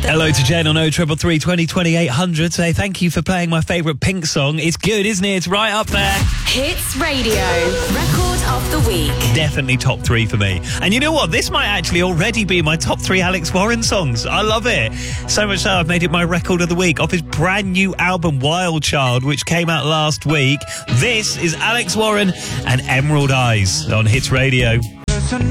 Hello to Jen on 0333 20 800. Say thank you for playing my favourite Pink song. It's good, isn't it? It's right up there. Hits Radio. Record of the week. Definitely top 3 for me. And you know what? This might actually already be my top 3 Alex Warren songs. I love it. So much so I've made it my record of the week off his brand new album Wild Child, which came out last week. This is Alex Warren and Emerald Eyes on Hits Radio.